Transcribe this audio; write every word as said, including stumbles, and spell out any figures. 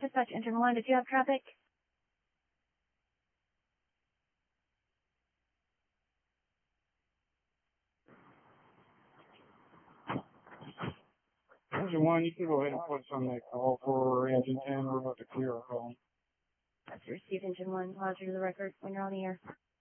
Dispatch Engine one, did you have traffic? Engine one, you can go ahead and put us on that call for Engine ten. We're about to clear our call. That's received, Engine one. Roger to the record when you're on the air.